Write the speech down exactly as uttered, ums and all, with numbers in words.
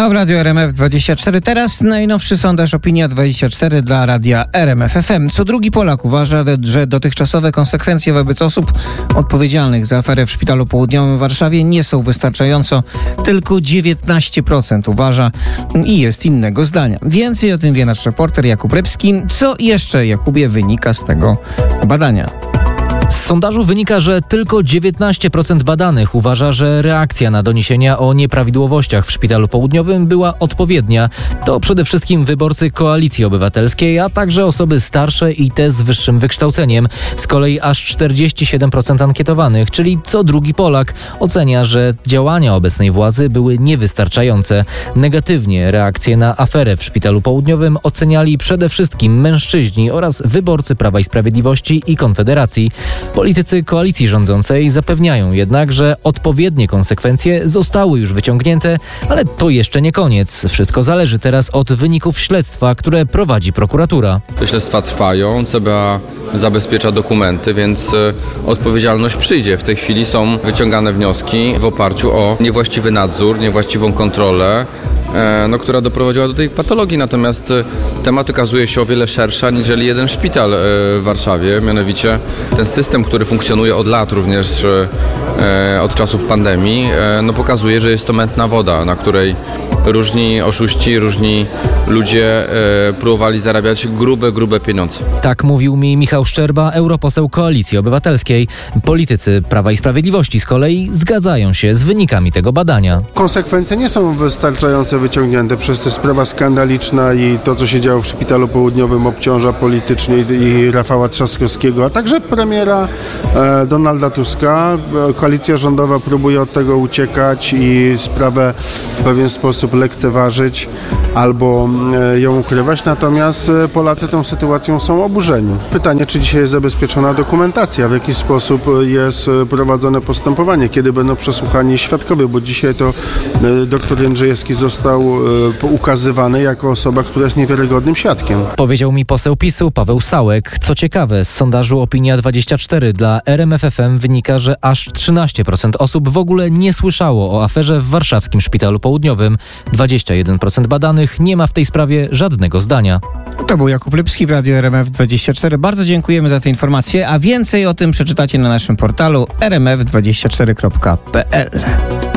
A w Radiu R M F dwadzieścia cztery teraz najnowszy sondaż Opinia dwadzieścia cztery dla Radia R M F F M. Co drugi Polak uważa, że dotychczasowe konsekwencje wobec osób odpowiedzialnych za aferę w Szpitalu Południowym w Warszawie nie są wystarczająco. Tylko dziewiętnaście procent uważa i jest innego zdania. Więcej o tym wie nasz reporter Jakub Rybski. Co jeszcze, Jakubie, wynika z tego badania? Z sondażu wynika, że tylko dziewiętnaście procent badanych uważa, że reakcja na doniesienia o nieprawidłowościach w Szpitalu Południowym była odpowiednia. To przede wszystkim wyborcy Koalicji Obywatelskiej, a także osoby starsze i te z wyższym wykształceniem. Z kolei aż czterdzieści siedem procent ankietowanych, czyli co drugi Polak, ocenia, że działania obecnej władzy były niewystarczające. Negatywnie reakcje na aferę w Szpitalu Południowym oceniali przede wszystkim mężczyźni oraz wyborcy Prawa i Sprawiedliwości i Konfederacji. Politycy koalicji rządzącej zapewniają jednak, że odpowiednie konsekwencje zostały już wyciągnięte, ale to jeszcze nie koniec. Wszystko zależy teraz od wyników śledztwa, które prowadzi prokuratura. Te śledztwa trwają, C B A zabezpiecza dokumenty, więc odpowiedzialność przyjdzie. W tej chwili są wyciągane wnioski w oparciu o niewłaściwy nadzór, niewłaściwą kontrolę, no, która doprowadziła do tej patologii. Natomiast temat okazuje się o wiele szerszy aniżeli jeden szpital w Warszawie. Mianowicie ten system, który funkcjonuje od lat, również od czasów pandemii, no, pokazuje, że jest to mętna woda, na której różni oszuści, różni ludzie e, próbowali zarabiać grube, grube pieniądze. Tak mówił mi Michał Szczerba, europoseł Koalicji Obywatelskiej. Politycy Prawa i Sprawiedliwości z kolei zgadzają się z wynikami tego badania. Konsekwencje nie są wystarczająco wyciągnięte, przez to sprawa skandaliczna i to, co się działo w Szpitalu Południowym, obciąża politycznie i Rafała Trzaskowskiego, a także premiera e, Donalda Tuska. Koalicja rządowa próbuje od tego uciekać i sprawę w pewien sposób lekceważyć albo ją ukrywać, natomiast Polacy tą sytuacją są oburzeni. Pytanie, czy dzisiaj jest zabezpieczona dokumentacja, w jaki sposób jest prowadzone postępowanie, kiedy będą przesłuchani świadkowie, bo dzisiaj to doktor Jędrzejewski został ukazywany jako osoba, która jest niewiarygodnym świadkiem. Powiedział mi poseł PiSu Paweł Sałek. Co ciekawe, z sondażu Opinia dwadzieścia cztery dla R M F F M wynika, że aż trzynaście procent osób w ogóle nie słyszało o aferze w warszawskim Szpitalu Południowym. dwadzieścia jeden procent badanych nie ma w tej sprawie żadnego zdania. To był Jakub Rybski w Radiu R M F dwadzieścia cztery. Bardzo dziękujemy za te informacje, a więcej o tym przeczytacie na naszym portalu r m f dwadzieścia cztery kropka p l.